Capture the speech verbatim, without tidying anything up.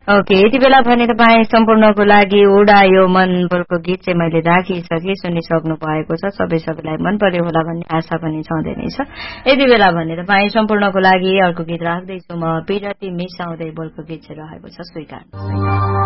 Okay, यति बेला भने तपाईँ सम्पूर्णको लागि उडायो मन बोलको गीत चाहिँ मैले राखिसके सुनिसक्नु भएको छ। सबै सबैलाई मन पर्यो होला भन्ने आशा पनि छँदै नै छ। यति बेला भने तपाईँ सम्पूर्णको लागि अर्को गीत राख्दैछु म, पिरती मिसाउँदै बोलको गीत चाहिँ रहेको छ स्वीकार।